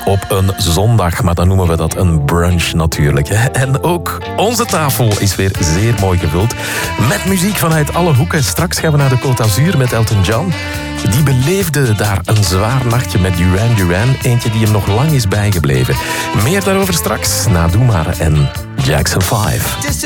op een zondag. Maar dan noemen we dat een brunch natuurlijk. Hè? En ook onze tafel is weer zeer mooi gevuld. Met muziek vanuit alle hoeken. Straks gaan we naar de Côte d'Azur met Elton John. Die beleefde daar een zwaar nachtje met Duran Duran. Eentje die hem nog lang is bijgebleven. Meer daarover straks na Doe Maar en Jackson 5.